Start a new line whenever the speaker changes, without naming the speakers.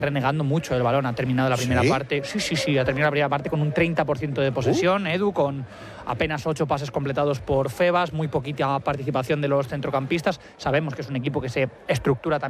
renegando mucho el balón. Ha terminado la primera parte. Sí, ha terminado la primera parte con un 30% de posesión, Edu, con apenas 8 pases completados por Febas, muy poquita participación de los centrocampistas. Sabemos que es un equipo que se estructura también